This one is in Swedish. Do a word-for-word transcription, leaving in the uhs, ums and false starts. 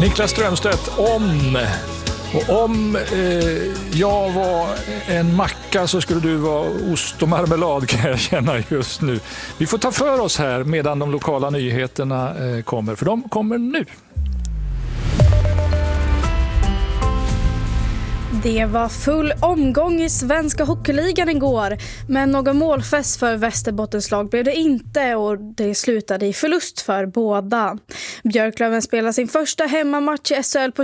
Niklas Strömstedt, om och om eh, jag var en macka så skulle du vara ost och marmelad, kan jag känna just nu. Vi får ta för oss här medan de lokala nyheterna eh, kommer, för de kommer nu. Det var full omgång i svenska hockeyligan igår, men någon målfest för Västerbottens lag blev det inte och det slutade i förlust för båda. Björklöven spelar sin första hemmamatch i S H L på